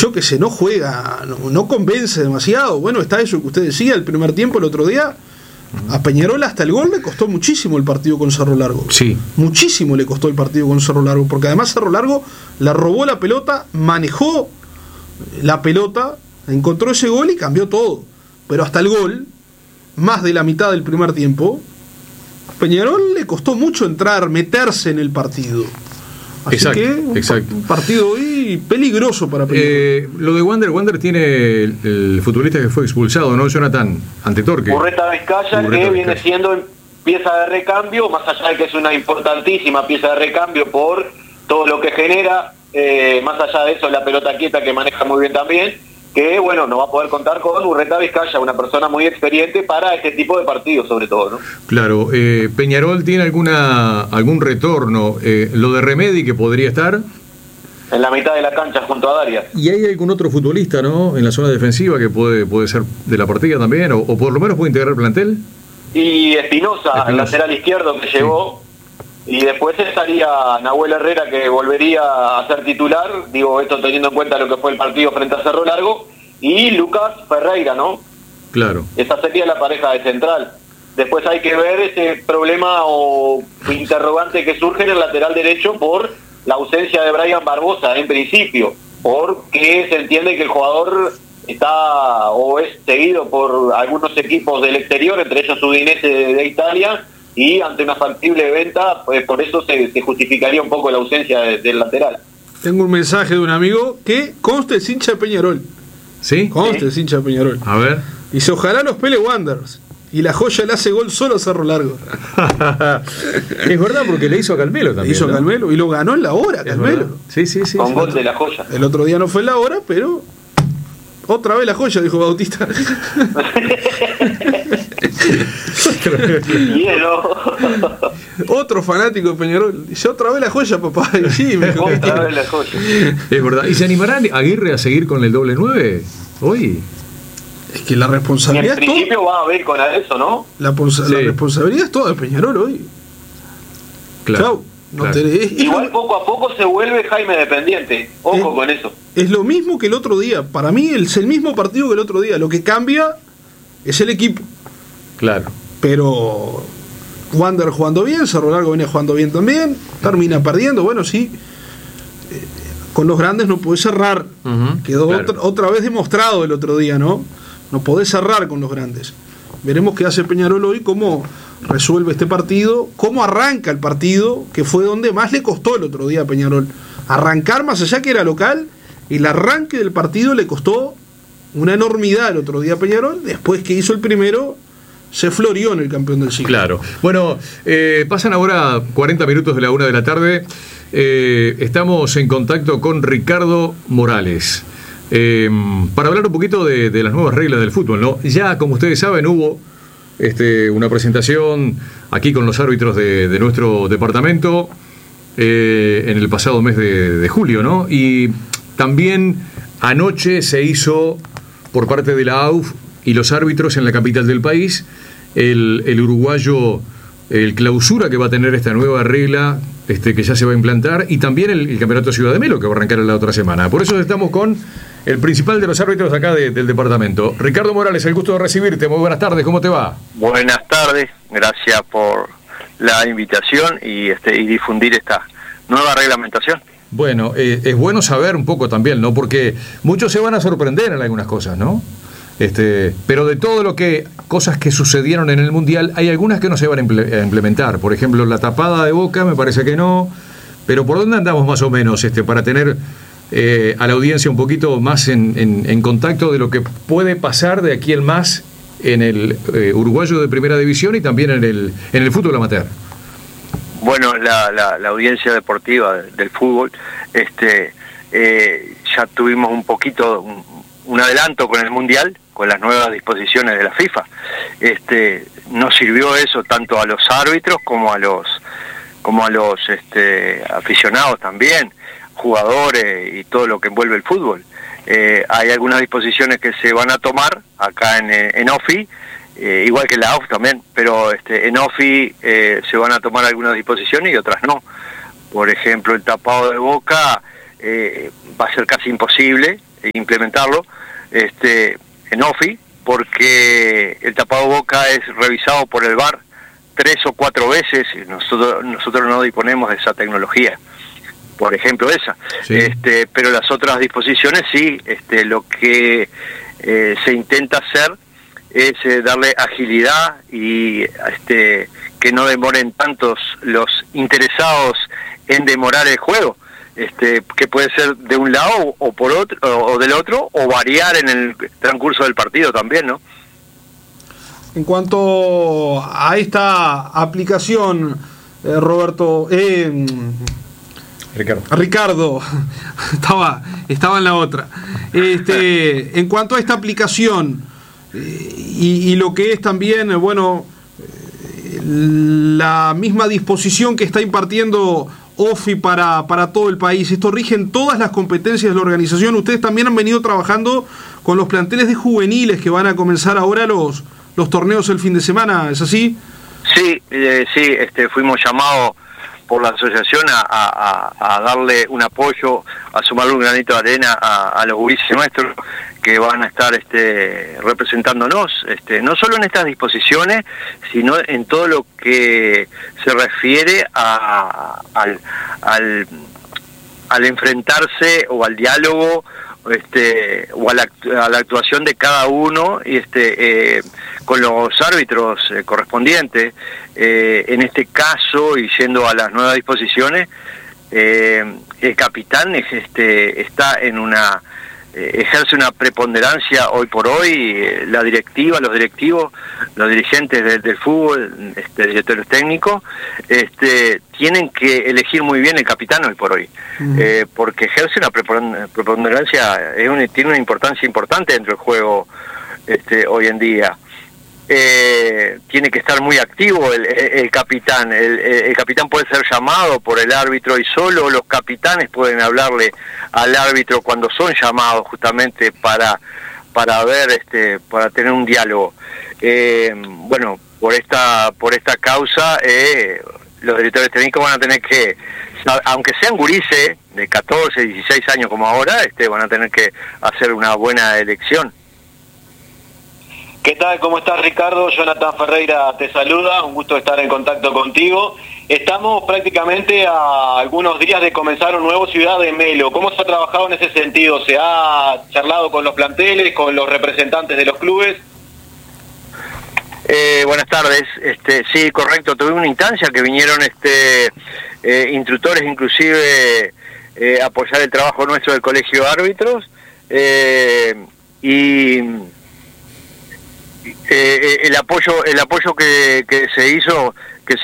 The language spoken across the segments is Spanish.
yo qué sé, no juega, no convence demasiado. Bueno, está eso que usted decía, el primer tiempo, el otro día, a Peñarol hasta el gol le costó muchísimo el partido con Cerro Largo. Sí. Muchísimo le costó el partido con Cerro Largo, porque además Cerro Largo la robó la pelota, manejó la pelota, encontró ese gol y cambió todo. Pero hasta el gol, más de la mitad del primer tiempo, Peñarol le costó mucho entrar, meterse en el partido. Así exacto. Un partido hoy peligroso para Peñarol. Lo de Wander tiene el futbolista que fue expulsado, ¿no? Jonathan Antetorque. Urreta Vizcaya, que viene siendo pieza de recambio, más allá de que es una importantísima pieza de recambio por todo lo que genera, más allá de eso, la pelota quieta que maneja muy bien también, que bueno, no va a poder contar con Urreta Vizcaya, una persona muy experiente para este tipo de partidos sobre todo, ¿no? Claro, Peñarol tiene algún retorno, lo de Remedi que podría estar en la mitad de la cancha junto a Darias. ¿Y hay algún otro futbolista, no, en la zona defensiva que puede ser de la partida también, o por lo menos puede integrar el plantel? Y Espinosa, el lateral izquierdo que llegó, y después estaría Nahuel Herrera, que volvería a ser titular, digo esto teniendo en cuenta lo que fue el partido frente a Cerro Largo, y Lucas Ferreira, ¿no? Claro. Esa sería la pareja de central. Después hay que ver ese problema o interrogante que surge en el lateral derecho por la ausencia de Brian Barbosa, en principio, porque se entiende que el jugador está o es seguido por algunos equipos del exterior, entre ellos Udinese de Italia, y ante una factible venta, pues por eso se justificaría un poco la ausencia del lateral. Tengo un mensaje de un amigo que conste es hincha de Peñarol. ¿Sí? Conste es hincha de Peñarol. A ver. Dice, ojalá los pele Wanderers. Y la joya le hace gol solo a Cerro Largo. Es verdad, porque le hizo a Calmelo también. Le hizo a Calmelo y lo ganó en la hora, Calmelo. Sí. Con gol de la joya. El otro día no fue en la hora, pero otra vez la joya, dijo Bautista. Otro fanático de Peñarol dice, otra vez la joya, papá. Y sí, me dijo, otra vez la joya. Es verdad. ¿Y se animará Aguirre a seguir con el doble 9 hoy? Es que la responsabilidad en principio va a haber con eso, ¿no? La responsabilidad es toda de Peñarol hoy. Claro. Chau. No claro. Igual poco a poco se vuelve Jaime dependiente. Ojo con eso. Es lo mismo que el otro día. Para mí es el mismo partido que el otro día. Lo que cambia es el equipo. Claro. Pero Wander jugando bien, Cerro Largo viene jugando bien también, termina perdiendo. Bueno, sí. Con los grandes no podés cerrar. Quedó claro. otra vez demostrado el otro día, ¿no? No podés cerrar con los grandes. Veremos qué hace Peñarol hoy, cómo resuelve este partido, cómo arranca el partido, que fue donde más le costó el otro día a Peñarol. Arrancar más allá que era local, el arranque del partido le costó una enormidad el otro día a Peñarol. Después que hizo el primero, se floreó en el campeón del siglo. Claro. Bueno, pasan ahora 40 minutos de la 1 de la tarde. Estamos en contacto con Ricardo Morales. Para hablar un poquito de las nuevas reglas del fútbol, ¿no? Ya, como ustedes saben, hubo una presentación aquí con los árbitros de nuestro departamento en el pasado mes de julio, ¿no? Y también anoche se hizo por parte de la AUF y los árbitros en la capital del país el uruguayo, el clausura que va a tener esta nueva regla que ya se va a implantar, y también el campeonato Ciudad de Melo que va a arrancar la otra semana. Por eso estamos con el principal de los árbitros acá del departamento. Ricardo Morales, el gusto de recibirte. Muy buenas tardes, ¿cómo te va? Buenas tardes, gracias por la invitación y difundir esta nueva reglamentación. Bueno, es bueno saber un poco también, ¿no? Porque muchos se van a sorprender en algunas cosas, ¿no? Pero de todo cosas que sucedieron en el Mundial, hay algunas que no se van a implementar. Por ejemplo, la tapada de Boca, me parece que no. Pero ¿por dónde andamos más o menos para tener a la audiencia un poquito más en contacto de lo que puede pasar de aquí en más en el uruguayo de primera división y también en el fútbol amateur? Bueno, la audiencia deportiva del fútbol, ya tuvimos un poquito un adelanto con el Mundial, con las nuevas disposiciones de la FIFA. Nos sirvió eso tanto a los árbitros como a los aficionados también, jugadores y todo lo que envuelve el fútbol. Hay algunas disposiciones que se van a tomar acá en OFI, igual que en la AUF también, pero en OFI se van a tomar algunas disposiciones y otras no. Por ejemplo, el tapado de Boca va a ser casi imposible, implementarlo en OFI, porque el tapabocas es revisado por el VAR 3 o 4 veces, y nosotros no disponemos de esa tecnología, por ejemplo esa, sí. Pero las otras disposiciones sí, lo que se intenta hacer es darle agilidad y que no demoren tantos los interesados en demorar el juego, que puede ser de un lado o por otro o del otro, o variar en el transcurso del partido también, ¿no? En cuanto a esta aplicación, Roberto, Ricardo, estaba en la otra. En cuanto a esta aplicación y lo que es también, la misma disposición que está impartiendo OFI para todo el país, esto rige en todas las competencias de la organización. Ustedes también han venido trabajando con los planteles de juveniles que van a comenzar ahora los torneos el fin de semana, ¿es así? Sí, fuimos llamados por la asociación a darle un apoyo, a sumarle un granito de arena a los gurises nuestros que van a estar representándonos, no solo en estas disposiciones, sino en todo lo que se refiere al enfrentarse o al diálogo, o a la actuación de cada uno con los árbitros correspondientes. En este caso, y yendo a las nuevas disposiciones, el capitán está en ejerce una preponderancia hoy por hoy. La directiva, los directivos, los dirigentes del fútbol, directores técnicos, tienen que elegir muy bien el capitán hoy por hoy, porque ejerce una preponderancia, tiene una importancia importante dentro del juego hoy en día. Tiene que estar muy activo el capitán. El capitán puede ser llamado por el árbitro, y solo los capitanes pueden hablarle al árbitro cuando son llamados, justamente para ver, para tener un diálogo. Por esta causa, los directores técnicos van a tener que, aunque sean gurises de 14, 16 años como ahora, van a tener que hacer una buena elección. ¿Qué tal? ¿Cómo estás, Ricardo? Jonathan Ferreira te saluda, un gusto estar en contacto contigo. Estamos prácticamente a algunos días de comenzar un nuevo Ciudad de Melo. ¿Cómo se ha trabajado en ese sentido? ¿Se ha charlado con los planteles, con los representantes de los clubes? Buenas tardes. Sí, correcto. Tuve una instancia que vinieron instructores, inclusive apoyar el trabajo nuestro del Colegio de Árbitros, y el apoyo que se hizo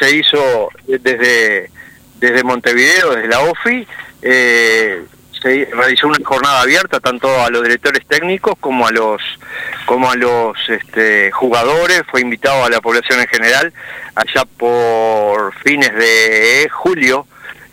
desde Montevideo, desde la OFI. Se realizó una jornada abierta tanto a los directores técnicos como a los jugadores. Fue invitado a la población en general allá por fines de julio.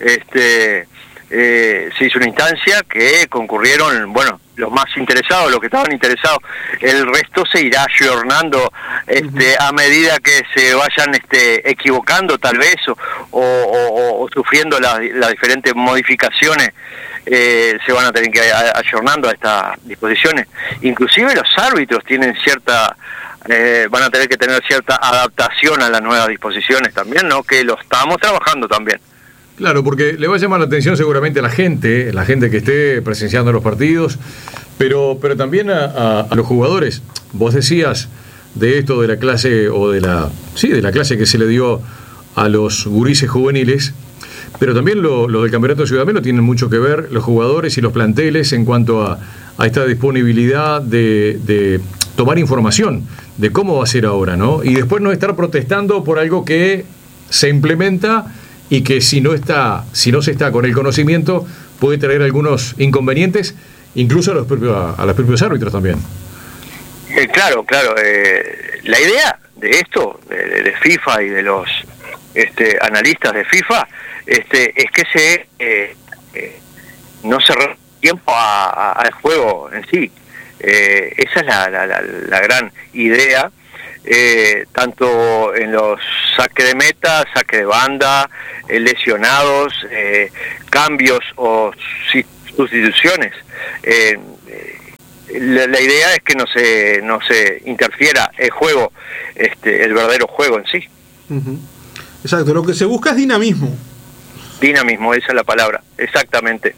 Se hizo una instancia que concurrieron, los más interesados, los que estaban interesados. El resto se irá ayornando a medida que se vayan equivocando, tal vez, o sufriendo las diferentes modificaciones. Se van a tener que ir ayornando a estas disposiciones. Inclusive los árbitros tienen van a tener que tener cierta adaptación a las nuevas disposiciones también, ¿no? Que lo estamos trabajando también. Claro, porque le va a llamar la atención seguramente a la gente que esté presenciando los partidos, pero también a los jugadores. Vos decías de esto de la clase, de la clase que se le dio a los gurises juveniles, pero también lo del Campeonato de Ciudad de Melo tienen mucho que ver los jugadores y los planteles en cuanto a esta disponibilidad de tomar información de cómo va a ser ahora, ¿no? Y después no estar protestando por algo que se implementa y que si no se está con el conocimiento puede traer algunos inconvenientes, incluso a los propios árbitros también. Claro. La idea de esto, de FIFA y de los analistas de FIFA, es que no se re tiempo al juego en sí. Esa es la gran idea. Tanto en los saques de meta, saque de banda, lesionados, cambios o sustituciones. la idea es que no se interfiera el juego, el verdadero juego en sí. Uh-huh. Exacto, lo que se busca es dinamismo. Dinamismo, esa es la palabra, exactamente.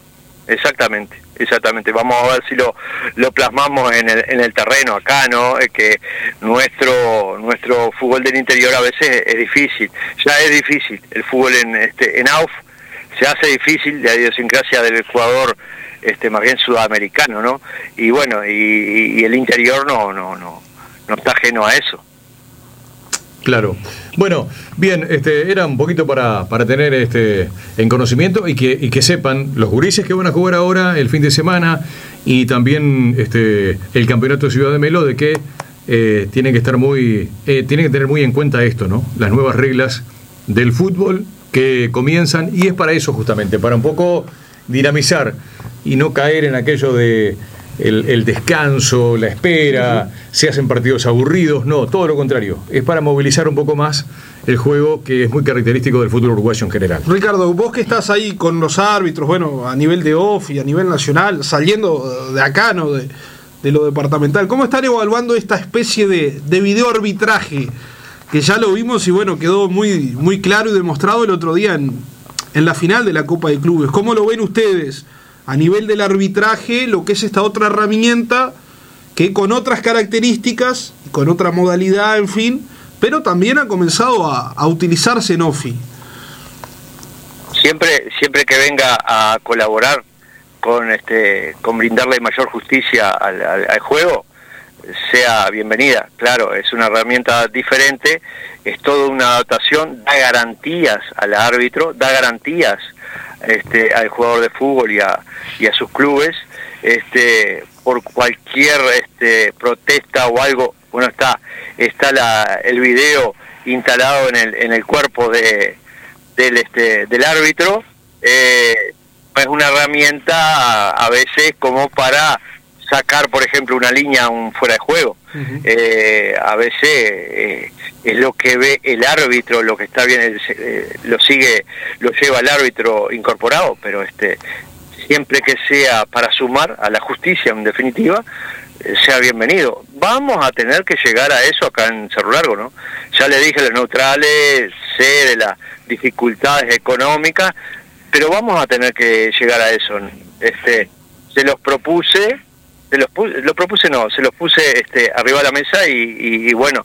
Vamos a ver si lo plasmamos en el terreno acá, ¿no? Que nuestro fútbol del interior a veces es difícil, ya es difícil. El fútbol en AUF se hace difícil, la idiosincrasia del jugador más bien sudamericano, ¿no? Y bueno, y el interior no está ajeno a eso. Claro. Bueno, bien, era un poquito para tener en conocimiento y que sepan los gurises que van a jugar ahora el fin de semana y también el campeonato de Ciudad de Melo, de que tienen que tener muy en cuenta esto, ¿no? Las nuevas reglas del fútbol que comienzan, y es para eso justamente, para un poco dinamizar y no caer en aquello de el descanso, la espera, se hacen partidos aburridos. No, todo lo contrario, es para movilizar un poco más el juego, que es muy característico del fútbol uruguayo en general. Ricardo, vos que estás ahí con los árbitros, bueno, a nivel de off y a nivel nacional, saliendo de acá, ¿no? de lo departamental, ¿cómo están evaluando esta especie de video arbitraje? Que ya lo vimos y bueno, quedó muy, muy claro y demostrado el otro día en la final de la Copa de Clubes. ¿Cómo lo ven ustedes a nivel del arbitraje, lo que es esta otra herramienta que con otras características, con otra modalidad, en fin, pero también ha comenzado a utilizarse en OFI? Siempre que venga a colaborar con brindarle mayor justicia al juego, sea bienvenida. Claro, es una herramienta diferente, es toda una adaptación, da garantías al árbitro, da garantías al jugador de fútbol y a sus clubes, por cualquier protesta o algo. Bueno, está el video instalado en el cuerpo del árbitro. Es una herramienta a veces como para sacar, por ejemplo, una línea fuera de juego. Uh-huh. A veces es lo que ve el árbitro, lo que está bien, lo lleva el árbitro incorporado, pero siempre que sea para sumar a la justicia, en definitiva, sea bienvenido. Vamos a tener que llegar a eso acá en Cerro Largo, ¿no? Ya le dije, los neutrales, sé de las dificultades económicas, pero vamos a tener que llegar a eso. Se los puse arriba de la mesa y bueno,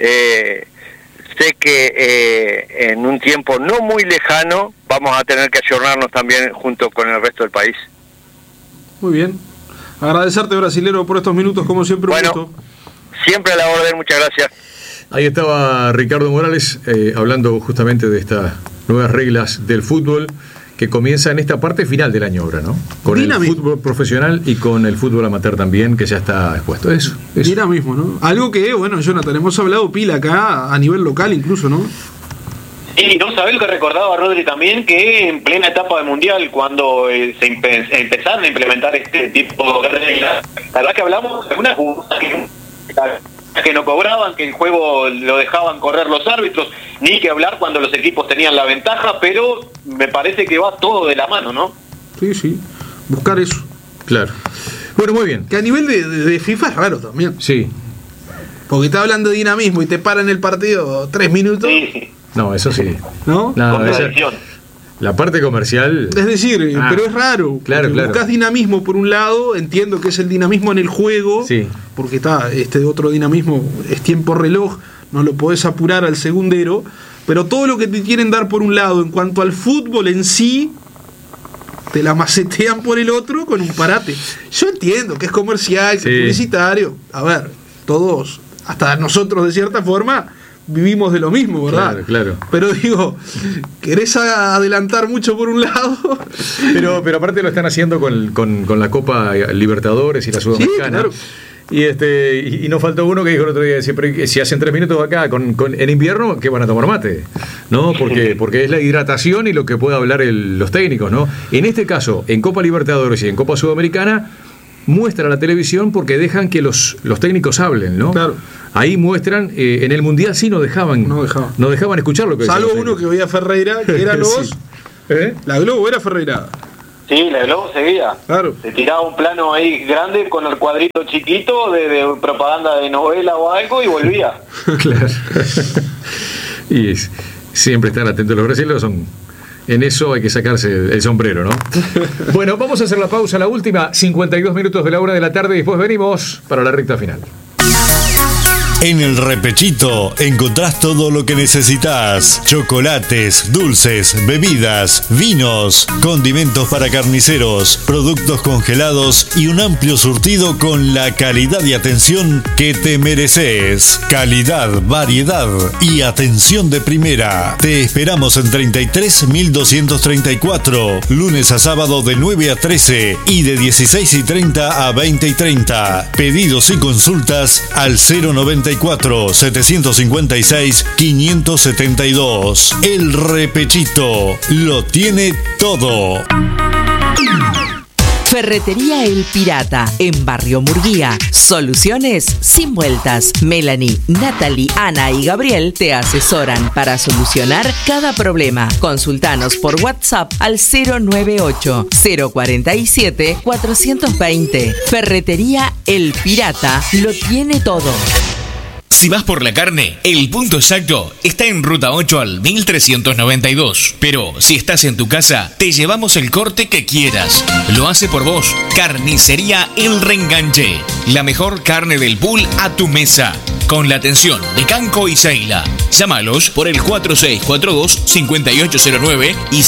sé que en un tiempo no muy lejano vamos a tener que ayornarnos también junto con el resto del país. Muy bien. Agradecerte, brasilero, por estos minutos, como siempre. Bueno, un gusto. Siempre a la orden, muchas gracias. Ahí estaba Ricardo Morales hablando justamente de estas nuevas reglas del fútbol que comienza en esta parte final del año ahora, ¿no? Con dinamismo. El fútbol profesional y con el fútbol amateur también, que ya está expuesto. Eso. Dinamismo, ¿no? Algo que, bueno, Jonathan, hemos hablado pila acá, a nivel local incluso, ¿no? Sí, no sabés lo que recordaba Rodri también, que en plena etapa del Mundial, cuando se empezaron a implementar este tipo de reglas, la verdad que hablamos de una jugadas que no cobraban, que el juego lo dejaban correr los árbitros, ni que hablar cuando los equipos tenían la ventaja, pero me parece que va todo de la mano, ¿no? Sí, buscar eso. Claro. Bueno, muy bien. Que a nivel de FIFA es raro también. Sí. Porque te hablan de dinamismo y te paran el partido 3 minutos. Sí. No, eso sí. ¿No? La parte comercial. Es decir, pero es raro. Claro. Buscas dinamismo por un lado, entiendo que es el dinamismo en el juego, sí, porque está otro dinamismo, es tiempo reloj, no lo podés apurar al segundero, pero todo lo que te quieren dar por un lado en cuanto al fútbol en sí, te la macetean por el otro con un parate. Yo entiendo que es comercial, que es publicitario. A ver, todos, hasta nosotros de cierta forma, vivimos de lo mismo, ¿verdad? Claro. Pero digo, ¿querés adelantar mucho por un lado? Pero aparte lo están haciendo con la Copa Libertadores y la Sudamericana. Sí, claro. Y no faltó uno que dijo el otro día, si hacen 3 minutos acá en invierno, ¿qué van a tomar mate? ¿No? Porque es la hidratación y lo que puede hablar los técnicos, ¿no? En este caso, en Copa Libertadores y en Copa Sudamericana, muestra la televisión porque dejan que los técnicos hablen, ¿no? Claro. Ahí muestran, en el Mundial sí no dejaban escuchar lo que decían. Salvo uno que veía Ferreira, que eran los... Sí. La Globo era Ferreira. Sí, el Globo seguía. Claro. Te tiraba un plano ahí grande con el cuadrito chiquito de propaganda de novela o algo y volvía. Claro. Y siempre estar atentos los brasileños, en eso hay que sacarse el sombrero, ¿no? Bueno, vamos a hacer la pausa, la última, 52 minutos de la 1 de la tarde, y después venimos para la recta final. En el Repechito encontrás todo lo que necesitas: chocolates, dulces, bebidas, vinos, condimentos para carniceros, productos congelados y un amplio surtido con la calidad y atención que te mereces. Calidad, variedad y atención de primera. Te esperamos en 33.234, lunes a sábado de 9 a 13 y de 16:30 a 20:30. Pedidos y consultas al 094-756-572. El Repechito lo tiene todo. Ferretería El Pirata, en Barrio Murguía. Soluciones sin vueltas. Melanie, Natalie, Ana y Gabriel te asesoran para solucionar cada problema. Consultanos por WhatsApp al 098-047-420. Ferretería El Pirata lo tiene todo. Si vas por la carne, el punto exacto está en Ruta 8 al 1392. Pero si estás en tu casa, te llevamos el corte que quieras. Lo hace por vos Carnicería El Reenganche. La mejor carne del pool a tu mesa, con la atención de Canco y Seila. Llámalos por el 4642-5809 y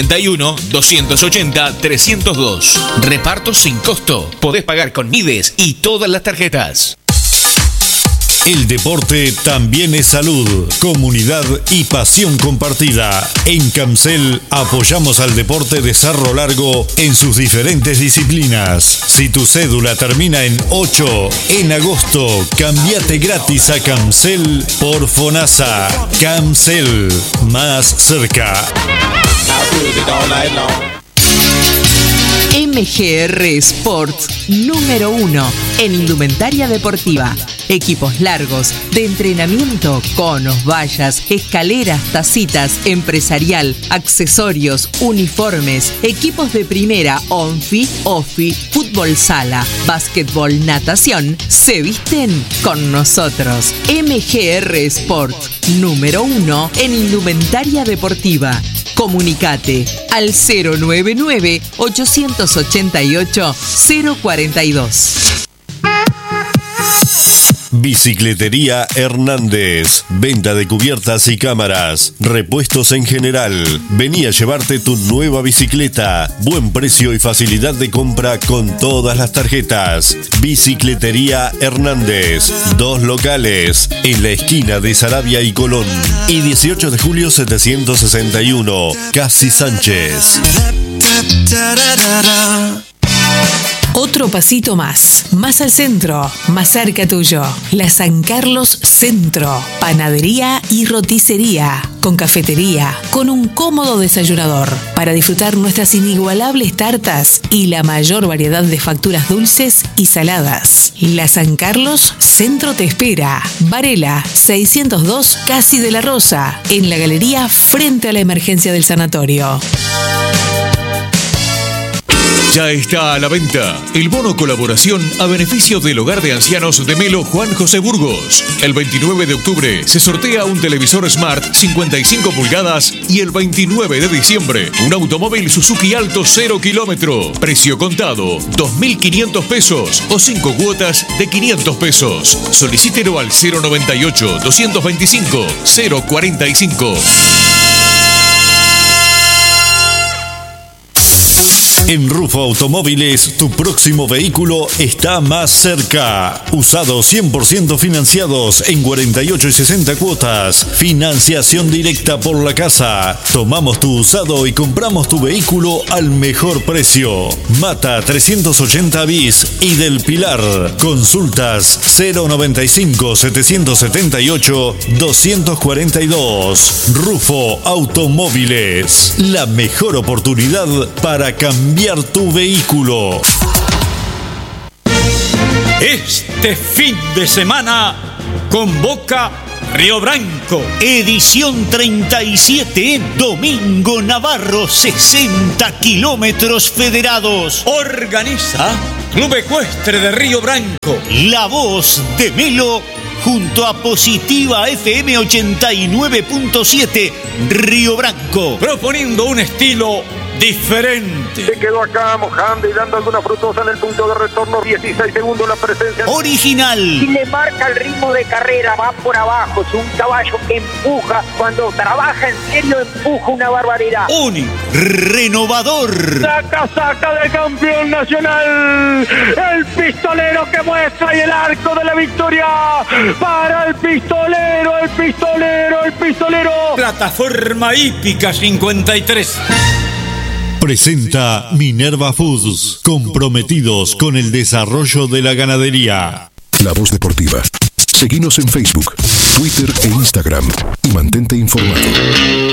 091-280-302. Reparto sin costo. Podés pagar con Mides y todas las tarjetas. El deporte también es salud, comunidad y pasión compartida. En Camcel apoyamos al deporte de Cerro Largo en sus diferentes disciplinas. Si tu cédula termina en 8, en agosto, cambiate gratis a Camcel por FONASA. Camcel, más cerca. MGR Sports, número 1 en indumentaria deportiva. Equipos largos, de entrenamiento, conos, vallas, escaleras, tacitas, empresarial, accesorios, uniformes, equipos de primera, ONFI, OFI, fútbol sala, básquetbol, natación, se visten con nosotros. MGR Sports, número 1 en indumentaria deportiva. Comunicate al 099-888-042. Bicicletería Hernández. Venta de cubiertas y cámaras. Repuestos en general. Vení a llevarte tu nueva bicicleta. Buen precio y facilidad de compra con todas las tarjetas. Bicicletería Hernández. 2 locales. En la esquina de Saravia y Colón. Y 18 de julio 761. Casi Sánchez. Otro pasito más al centro, más cerca tuyo. La San Carlos Centro, panadería y roticería, con cafetería, con un cómodo desayunador, para disfrutar nuestras inigualables tartas y la mayor variedad de facturas dulces y saladas. La San Carlos Centro te espera. Varela 602, Casi de la Rosa, en la galería frente a la emergencia del sanatorio. Ya está a la venta el bono colaboración a beneficio del Hogar de Ancianos de Melo Juan José Burgos. El 29 de octubre se sortea un televisor Smart 55 pulgadas y el 29 de diciembre un automóvil Suzuki Alto 0 kilómetro. Precio contado 2.500 pesos o 5 cuotas de 500 pesos. Solicítelo al 098-225-045. En Rufo Automóviles, tu próximo vehículo está más cerca. Usados 100% financiados en 48 y 60 cuotas. Financiación directa por la casa. Tomamos tu usado y compramos tu vehículo al mejor precio. Mata 380 bis y del Pilar. Consultas 095-778-242. Rufo Automóviles. La mejor oportunidad para cambiar tu vehículo. Este fin de semana convoca Río Branco. Edición 37, Domingo Navarro, 60 kilómetros federados. Organiza Club Ecuestre de Río Branco. La Voz de Melo junto a Positiva FM 89.7 Río Branco. Proponiendo un estilo diferente. Se quedó acá mojando y dando alguna frutosa en el punto de retorno. 16 segundos la presencia. Original. Y le marca el ritmo de carrera, va por abajo. Es un caballo que empuja. Cuando trabaja en serio, empuja una barbaridad. Único. Renovador. La casaca del campeón nacional. El pistolero que muestra y el arco de la victoria para el pistolero, el pistolero, el pistolero. Plataforma hípica 53. Presenta Minerva Foods, comprometidos con el desarrollo de la ganadería. La Voz Deportiva. Seguinos en Facebook, Twitter e Instagram y mantente informado.